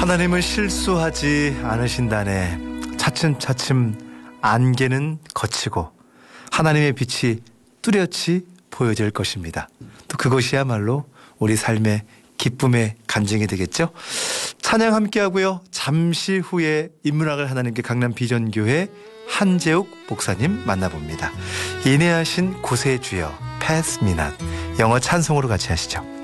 하나님은 실수하지 않으신다네. 차츰차츰 안개는 거치고 하나님의 빛이 뚜렷이 보여질 것입니다. 또 그것이야말로 우리 삶의 기쁨의 간증이 되겠죠. 찬양 함께 하고요. 잠시 후에 인문학을 하나님께 강남 비전교회 한재욱 목사님 만나봅니다. 인내하신 구세주여 Pass Me Not. 영어 찬송으로 같이 하시죠.